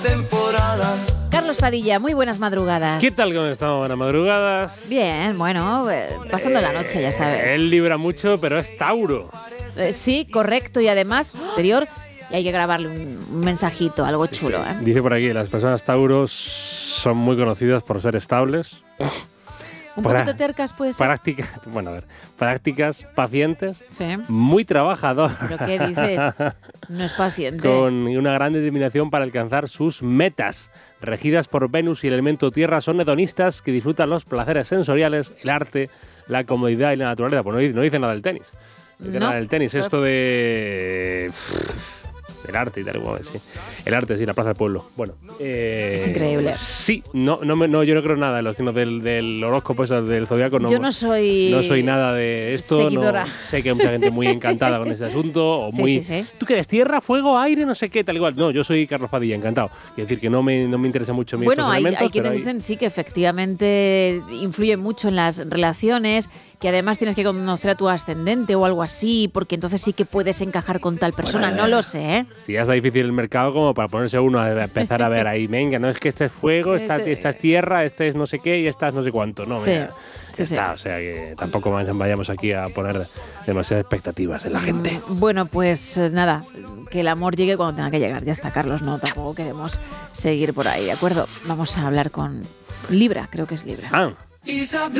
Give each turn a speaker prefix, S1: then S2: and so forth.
S1: Carlos Padilla, muy buenas madrugadas.
S2: ¿Qué tal? ¿Cómo estamos? Buenas madrugadas.
S1: Bien, bueno, pasando la noche, ya sabes.
S2: Él libra mucho, pero es Tauro.
S1: Sí, correcto, y además, anterior, y hay que grabarle un mensajito, algo chulo.
S2: Sí. Dice por aquí, las personas Tauros son muy conocidas por ser estables.
S1: Un poquito tercas puede ser.
S2: Prácticas, pacientes,
S1: Sí.
S2: muy trabajadoras.
S1: ¿Pero qué dices? No es paciente.
S2: Con una gran determinación para alcanzar sus metas. Regidas por Venus y el elemento tierra, son hedonistas que disfrutan los placeres sensoriales, el arte, la comodidad y la naturaleza. Pues no dice nada del tenis. No dice nada del tenis. Esto de... El arte y tal, sí. El arte, sí, la Plaza del Pueblo. Bueno.
S1: Es increíble.
S2: Sí, yo no creo nada en los signos del horóscopo, eso, del zodiaco.
S1: Yo no soy
S2: nada de esto.
S1: seguidora.
S2: No, sé que hay mucha gente muy encantada con este asunto. O
S1: Sí.
S2: ¿Tú qué eres? ¿Tierra, fuego, aire, no sé qué, tal igual? No, yo soy Carlos Padilla, encantado. Quiero decir que no me interesa mucho estos elementos.
S1: Hay quienes dicen sí que efectivamente influye mucho en las relaciones, que además tienes que conocer a tu ascendente o algo así, porque entonces sí que puedes encajar con tal persona. No lo sé, ¿eh?
S2: Sí, ya está difícil el mercado como para ponerse uno a empezar a ver ahí, venga, no es que este es fuego, esta es tierra, este es no sé qué y esta es no sé cuánto. No,
S1: sí.
S2: Mira,
S1: Sí.
S2: O sea que tampoco vayamos aquí a poner demasiadas expectativas en la gente.
S1: Bueno, pues nada, que el amor llegue cuando tenga que llegar. Ya está, Carlos, no, tampoco queremos seguir por ahí, ¿de acuerdo? Vamos a hablar con Libra, creo que es Libra.